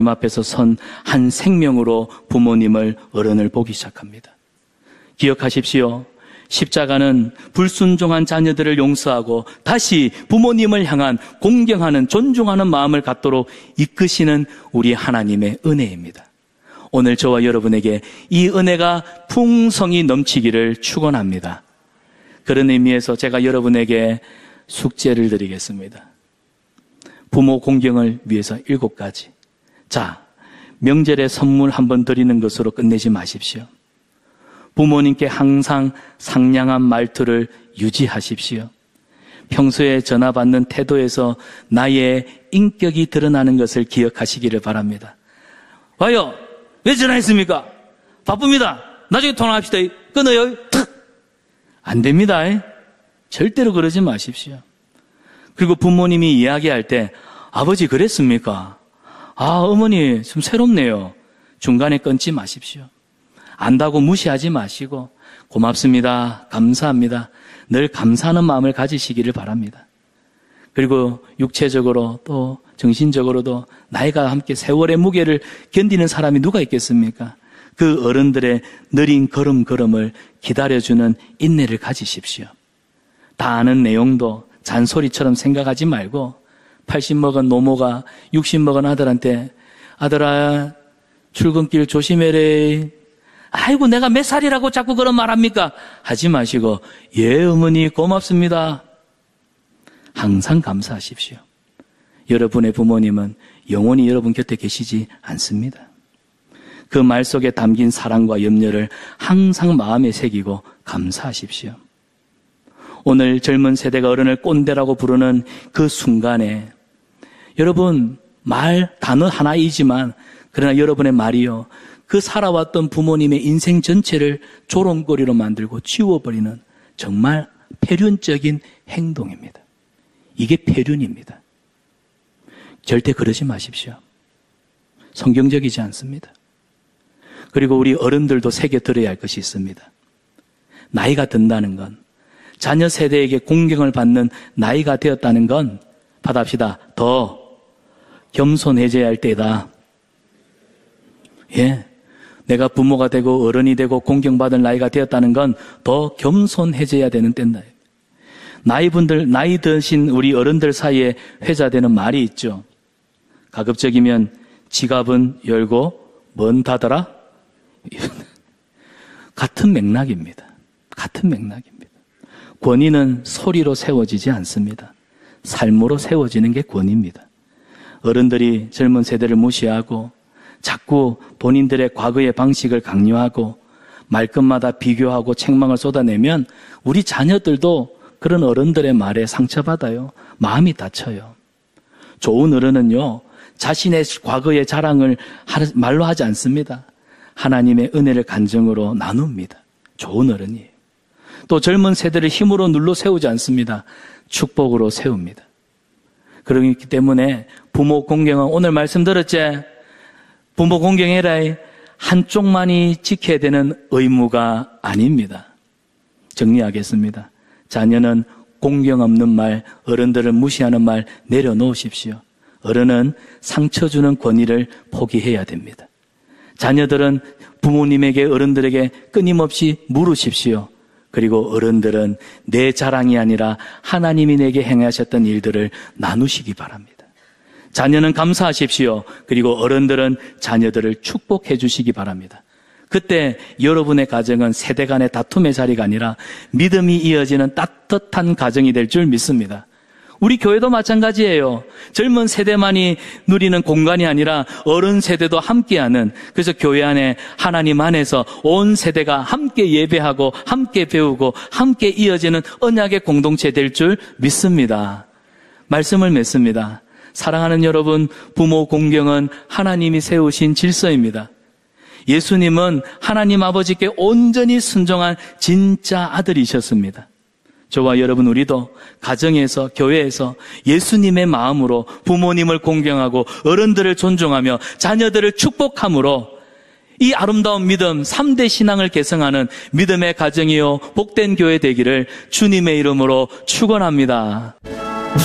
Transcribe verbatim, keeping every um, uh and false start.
앞에서 선 한 생명으로 부모님을, 어른을 보기 시작합니다. 기억하십시오. 십자가는 불순종한 자녀들을 용서하고 다시 부모님을 향한 공경하는, 존중하는 마음을 갖도록 이끄시는 우리 하나님의 은혜입니다. 오늘 저와 여러분에게 이 은혜가 풍성히 넘치기를 축원합니다. 그런 의미에서 제가 여러분에게 숙제를 드리겠습니다. 부모 공경을 위해서 일곱 가지. 자, 명절에 선물 한번 드리는 것으로 끝내지 마십시오. 부모님께 항상 상냥한 말투를 유지하십시오. 평소에 전화 받는 태도에서 나의 인격이 드러나는 것을 기억하시기를 바랍니다. 와요. 왜 전화했습니까? 바쁩니다. 나중에 통화합시다. 끊어요. 탁. 안 됩니다. 절대로 그러지 마십시오. 그리고 부모님이 이야기할 때 아버지 그랬습니까? 아, 어머니 좀 새롭네요. 중간에 끊지 마십시오. 안다고 무시하지 마시고 고맙습니다. 감사합니다. 늘 감사하는 마음을 가지시기를 바랍니다. 그리고 육체적으로 또 정신적으로도 나이가 함께 세월의 무게를 견디는 사람이 누가 있겠습니까? 그 어른들의 느린 걸음걸음을 기다려주는 인내를 가지십시오. 다 아는 내용도 잔소리처럼 생각하지 말고 팔십 먹은 노모가 육십 먹은 아들한테 아들아 출근길 조심해래. 아이고 내가 몇 살이라고 자꾸 그런 말 합니까? 하지 마시고 예 어머니 고맙습니다. 항상 감사하십시오. 여러분의 부모님은 영원히 여러분 곁에 계시지 않습니다. 그 말 속에 담긴 사랑과 염려를 항상 마음에 새기고 감사하십시오. 오늘 젊은 세대가 어른을 꼰대라고 부르는 그 순간에 여러분 말 단어 하나이지만 그러나 여러분의 말이요 그 살아왔던 부모님의 인생 전체를 조롱거리로 만들고 지워버리는 정말 폐륜적인 행동입니다. 이게 폐륜입니다. 절대 그러지 마십시오. 성경적이지 않습니다. 그리고 우리 어른들도 새겨 들어야 할 것이 있습니다. 나이가 든다는 건 자녀 세대에게 공경을 받는 나이가 되었다는 건 받아합시다. 더 겸손해져야 할 때다. 예, 내가 부모가 되고 어른이 되고 공경받을 나이가 되었다는 건 더 겸손해져야 되는 때다. 나이분들, 나이 드신 우리 어른들 사이에 회자되는 말이 있죠. 가급적이면 지갑은 열고 뭔 닫아라? 같은 맥락입니다. 같은 맥락입니다. 권위는 소리로 세워지지 않습니다. 삶으로 세워지는 게 권위입니다. 어른들이 젊은 세대를 무시하고 자꾸 본인들의 과거의 방식을 강요하고 말끝마다 비교하고 책망을 쏟아내면 우리 자녀들도 그런 어른들의 말에 상처받아요. 마음이 다쳐요. 좋은 어른은요, 자신의 과거의 자랑을 말로 하지 않습니다. 하나님의 은혜를 간증으로 나눕니다. 좋은 어른이에요. 또 젊은 세대를 힘으로 눌러 세우지 않습니다. 축복으로 세웁니다. 그렇기 때문에 부모 공경은 오늘 말씀 들었지? 부모 공경해라. 한쪽만이 지켜야 되는 의무가 아닙니다. 정리하겠습니다. 자녀는 공경 없는 말, 어른들을 무시하는 말 내려놓으십시오. 어른은 상처 주는 권위를 포기해야 됩니다. 자녀들은 부모님에게, 어른들에게 끊임없이 물으십시오. 그리고 어른들은 내 자랑이 아니라 하나님이 내게 행하셨던 일들을 나누시기 바랍니다. 자녀는 감사하십시오. 그리고 어른들은 자녀들을 축복해 주시기 바랍니다. 그때 여러분의 가정은 세대 간의 다툼의 자리가 아니라 믿음이 이어지는 따뜻한 가정이 될 줄 믿습니다. 우리 교회도 마찬가지예요. 젊은 세대만이 누리는 공간이 아니라 어른 세대도 함께하는, 그래서 교회 안에 하나님 안에서 온 세대가 함께 예배하고 함께 배우고 함께 이어지는 언약의 공동체 될 줄 믿습니다. 말씀을 맺습니다. 사랑하는 여러분, 부모 공경은 하나님이 세우신 질서입니다. 예수님은 하나님 아버지께 온전히 순종한 진짜 아들이셨습니다. 저와 여러분 우리도 가정에서, 교회에서 예수님의 마음으로 부모님을 공경하고 어른들을 존중하며 자녀들을 축복함으로 이 아름다운 믿음, 삼 대 신앙을 계승하는 믿음의 가정이요 복된 교회 되기를 주님의 이름으로 축원합니다.